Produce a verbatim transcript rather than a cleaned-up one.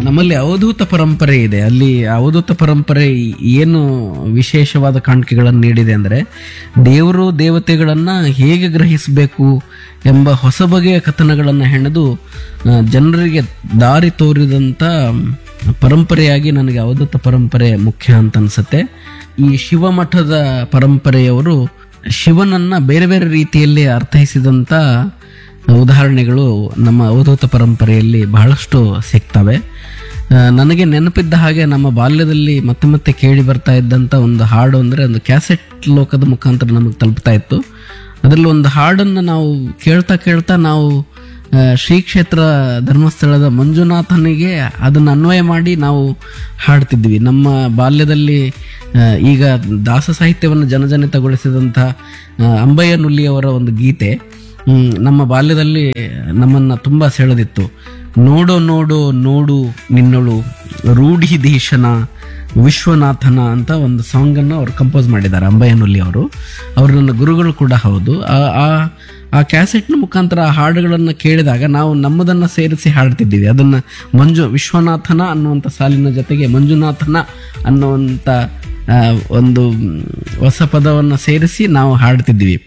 ನಮ್ಮಲ್ಲಿ ಅವಧೂತ ಪರಂಪರೆ ಇದೆ. ಅಲ್ಲಿ ಅವಧೂತ ಪರಂಪರೆ ಏನು ವಿಶೇಷವಾದ ಕಾಣಿಕೆಗಳನ್ನು ನೀಡಿದೆ ಅಂದರೆ, ದೇವರು ದೇವತೆಗಳನ್ನು ಹೇಗೆ ಗ್ರಹಿಸಬೇಕು ಎಂಬ ಹೊಸ ಬಗೆಯ ಕಥನಗಳನ್ನು ಹೆಣೆದು ಆ, ಜನರಿಗೆ ದಾರಿ ತೋರಿದಂಥ ಪರಂಪರೆಯಾಗಿ ನನಗೆ ಅವಧೂತ ಪರಂಪರೆ ಮುಖ್ಯ ಅಂತ ಅನ್ಸುತ್ತೆ. ಈ ಶಿವಮಠದ ಪರಂಪರೆಯವರು ಶಿವನನ್ನ ಬೇರೆ ಬೇರೆ ರೀತಿಯಲ್ಲಿ ಅರ್ಥೈಸಿದಂಥ ಉದಾಹರಣೆಗಳು ನಮ್ಮ ಅವಧೂತ ಪರಂಪರೆಯಲ್ಲಿ ಬಹಳಷ್ಟು ಸಿಗ್ತವೆ. ಆ, ನನಗೆ ನೆನಪಿದ್ದ ಹಾಗೆ ನಮ್ಮ ಬಾಲ್ಯದಲ್ಲಿ ಮತ್ತೆ ಮತ್ತೆ ಕೇಳಿ ಬರ್ತಾ ಇದ್ದಂಥ ಒಂದು ಹಾಡು ಅಂದರೆ ಒಂದು ಕ್ಯಾಸೆಟ್ ಲೋಕದ ಮುಖಾಂತರ ನಮಗೆ ತಲುಪ್ತಾ ಇತ್ತು. ಅದರಲ್ಲಿ ಒಂದು ಹಾಡನ್ನು ನಾವು ಕೇಳ್ತಾ ಕೇಳ್ತಾ ನಾವು ಆ, ಶ್ರೀ ಕ್ಷೇತ್ರ ಧರ್ಮಸ್ಥಳದ ಮಂಜುನಾಥನಿಗೆ ಅದನ್ನು ಅನ್ವಯ ಮಾಡಿ ನಾವು ಹಾಡ್ತಿದ್ವಿ. ನಮ್ಮ ಬಾಲ್ಯದಲ್ಲಿ ಆ, ಈಗ ದಾಸ ಸಾಹಿತ್ಯವನ್ನು ಜನಜನಿತಗೊಳಿಸಿದಂಥ ಆ, ಅಂಬಯ್ಯ ನುಲಿಯವರ ಒಂದು ಗೀತೆ ಹ್ಮ್, ನಮ್ಮ ಬಾಲ್ಯದಲ್ಲಿ ನಮ್ಮನ್ನು ತುಂಬ ಸೆಳೆದಿತ್ತು. ನೋಡೋ ನೋಡೋ ನೋಡು ನಿನ್ನಳು ರೂಢಿಧೀಶನ ವಿಶ್ವನಾಥನ ಅಂತ ಒಂದು ಸಾಂಗನ್ನು ಅವರು ಕಂಪೋಸ್ ಮಾಡಿದ್ದಾರೆ, ಅಂಬಯ್ಯ ನುಲಿ ಅವರು. ಅವರು ನನ್ನ ಗುರುಗಳು ಕೂಡ ಹೌದು. ಆ ಆ- ಆ ಕ್ಯಾಸೆಟ್ನ ಮುಖಾಂತರ ಆ ಹಾಡುಗಳನ್ನು ಕೇಳಿದಾಗ ನಾವು ನಮ್ಮದನ್ನು ಸೇರಿಸಿ ಹಾಡ್ತಿದ್ದೀವಿ. ಅದನ್ನು ಮಂಜು ವಿಶ್ವನಾಥನ ಅನ್ನುವಂಥ ಸಾಲಿನ ಜೊತೆಗೆ ಮಂಜುನಾಥನ ಅನ್ನುವಂಥ ಆ, ಒಂದು ಹೊಸ ಪದವನ್ನು ಸೇರಿಸಿ ನಾವು ಹಾಡ್ತಿದ್ದೀವಿ.